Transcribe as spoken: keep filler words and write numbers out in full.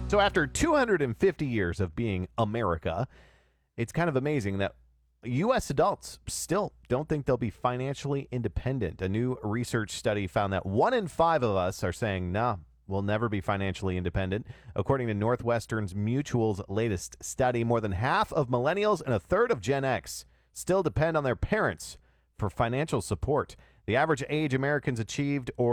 So after two hundred fifty years of being America, it's kind of amazing that U S adults still don't think they'll be financially independent. A new research study found that one in five of us are saying, nah, we'll never be financially independent. According to Northwestern's Mutual's latest study, more than half of millennials and a third of Gen X still depend on their parents for financial support. The average age Americans achieved or